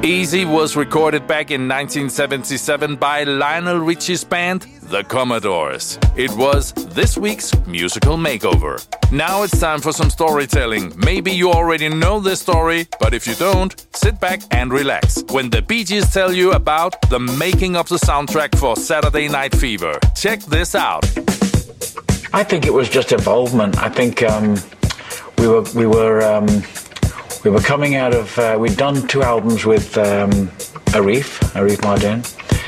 Easy was recorded back in 1977 by Lionel Richie's band, The Commodores. It was this week's musical makeover. Now it's time for some storytelling. Maybe you already know this story, but if you don't, sit back and relax when the Bee Gees tell you about the making of the soundtrack for Saturday Night Fever. Check this out. I think it was just involvement. I think we were coming out of. We'd done 2 albums with Arif Mardin,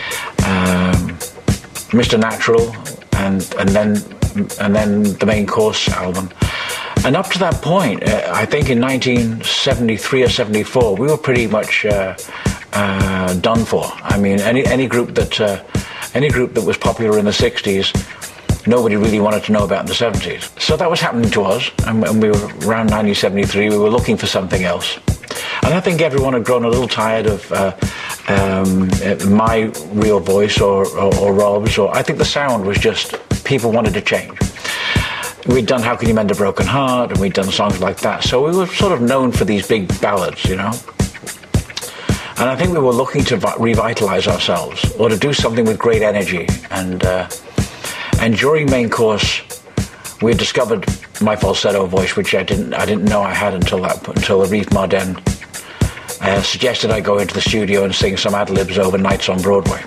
Mr. Natural, and then the Main Course album. And up to that point, I think in 1973 or 74, we were pretty much done for. I mean, any group that was popular in the 60s, nobody really wanted to know about in the 70s. So that was happening to us, and we were around 1973, we were looking for something else. And I think everyone had grown a little tired of my real voice or Rob's, or I think the sound was just, people wanted to change. We'd done How Can You Mend a Broken Heart, and we'd done songs like that, so we were sort of known for these big ballads, you know. And I think we were looking to revitalize ourselves, or to do something with great energy, and during Main Course, we had discovered my falsetto voice, which I didn't know I had until Arif Mardin suggested I go into the studio and sing some ad-libs over Nights on Broadway,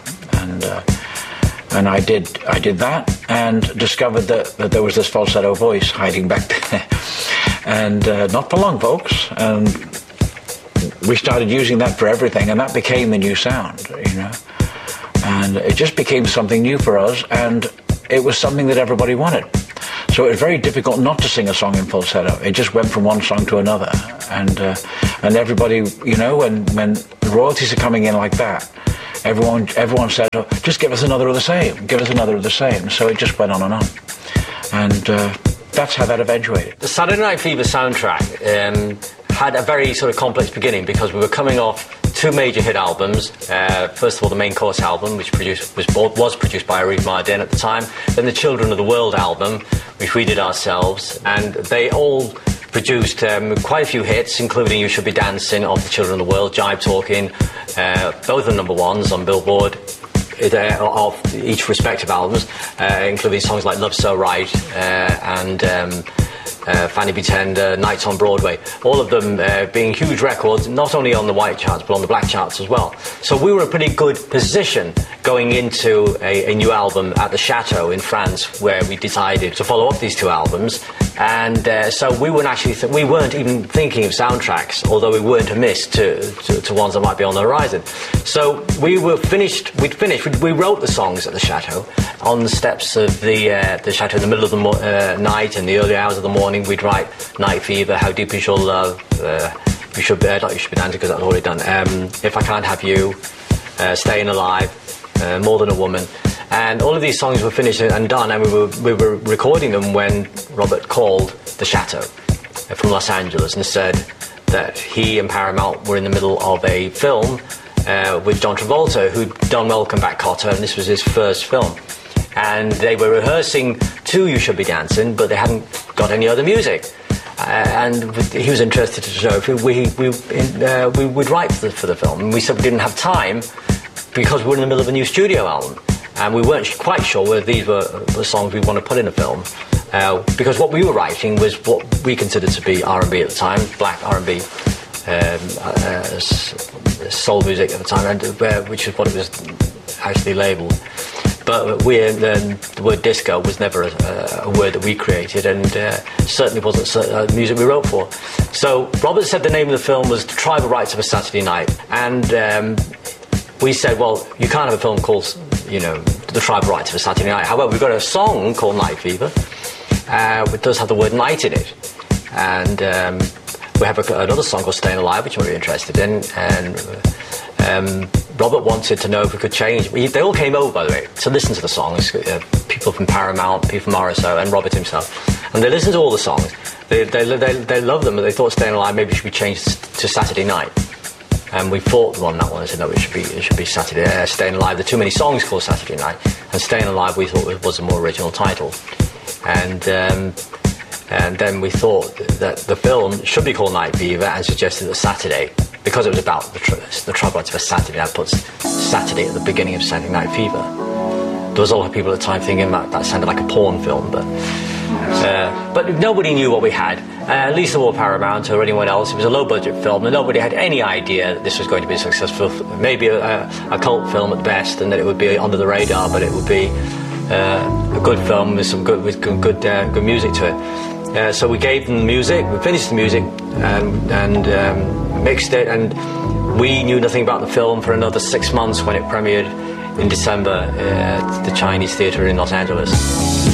and I did that, and discovered that there was this falsetto voice hiding back there, and not for long, folks, and we started using that for everything, and that became the new sound, you know, and it just became something new for us, and it was something that everybody wanted. So it was very difficult not to sing a song in falsetto. It just went from one song to another. And everybody, you know, when the royalties are coming in like that, everyone said, oh, just give us another of the same, give us another of the same. So it just went on and on. And that's how that eventuated. The Saturday Night Fever soundtrack had a very sort of complex beginning, because we were coming off 2 major hit albums. First of all, the Main Course album, which was produced by Arif Mardin at the time. Then the Children of the World album, which we did ourselves. And they all produced quite a few hits, including You Should Be Dancing of the Children of the World, Jive Talking, both are #1s on Billboard of each respective albums, including songs like Love So Right and Fanny Be Tender, Nights on Broadway, all of them being huge records, not only on the white charts but on the black charts as well. So we were in a pretty good position going into a new album at the Chateau in France, where we decided to follow up these 2 albums. And so we weren't even thinking of soundtracks, although we weren't amiss to ones that might be on the horizon. So we wrote the songs at the Chateau on the steps of the Chateau in the middle of the night, in the early hours of the morning. We'd write Night Fever, How Deep Is Your Love, You Should Be Dancing, because that's already done, If I Can't Have You, Staying Alive, More Than a Woman. And all of these songs were finished and done, and we were recording them when Robert called the Chateau from Los Angeles and said that he and Paramount were in the middle of a film with John Travolta, who'd done Welcome Back, Kotter, and this was his first film. And they were rehearsing to You Should Be Dancing, but they hadn't got any other music. And he was interested to know if we would write for the film. And we said we didn't have time, because we're in the middle of a new studio album. And we weren't quite sure whether these were the songs we want to put in a film. Because what we were writing was what we considered to be R&B at the time, black R&B, soul music at the time, which is what it was actually labelled. But the word disco was never a word that we created, and certainly wasn't music we wrote for. So Robert said the name of the film was The Tribal Rights of a Saturday Night, and we said, well, you can't have a film called, The Tribal Rights of a Saturday Night. However, we've got a song called Night Fever, which does have the word night in it, and we have another song called Staying Alive, which we're very interested in, and Robert wanted to know if we could change. They all came over, by the way, to listen to the songs. People from Paramount, people from RSO, and Robert himself. And they listened to all the songs. They loved them, but they thought Staying Alive maybe should be changed to Saturday Night. And we fought on that one. I said no, it should be Saturday. Staying Alive. There are too many songs called Saturday Night, and Staying Alive we thought was a more original title. And then we thought that the film should be called Night Fever, and suggested that Saturday because it was about the Travelodge of a Saturday Night, puts Saturday at the beginning of Saturday Night Fever. There was a lot of people at the time thinking that sounded like a porn film, but nobody knew what we had. At least or Paramount or anyone else. It was a low-budget film, and nobody had any idea that this was going to be successful. Maybe a cult film at best, and that it would be under the radar, but it would be a good film with some good music to it. So we gave them the music. We finished the music and mixed it, and we knew nothing about the film for another 6 months when it premiered in December at the Chinese Theatre in Los Angeles.